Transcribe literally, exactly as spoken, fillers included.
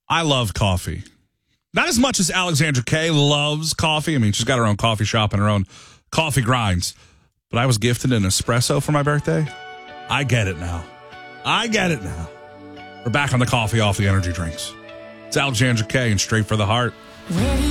I love coffee. Not as much as Alexandra Kay loves coffee. I mean, she's got her own coffee shop and her own coffee grinds. But I was gifted an espresso for my birthday. I get it now. I get it now. We're back on the coffee off the energy drinks. It's Alexandra Kay and Straight for the Heart.